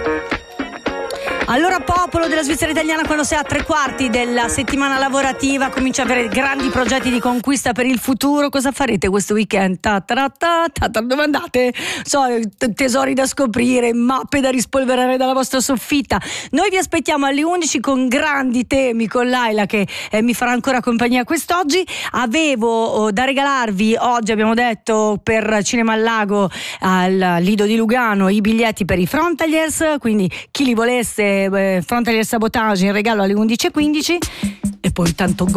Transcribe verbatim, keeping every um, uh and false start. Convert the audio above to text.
Allora, popolo della Svizzera italiana, quando sei a tre quarti della settimana lavorativa, comincia a avere grandi progetti di conquista per il futuro. Cosa farete questo weekend? Ta ta ta ta ta, dove andate? So, tesori da scoprire, mappe da rispolverare dalla vostra soffitta. Noi vi aspettiamo alle undici con grandi temi, con Laila che eh, mi farà ancora compagnia quest'oggi. Avevo oh, da regalarvi oggi, abbiamo detto, per Cinema al Lago al Lido di Lugano i biglietti per i Frontaliers, quindi chi li volesse, eh, Frontalier Sabotage in regalo alle undici e quindici. E poi tanto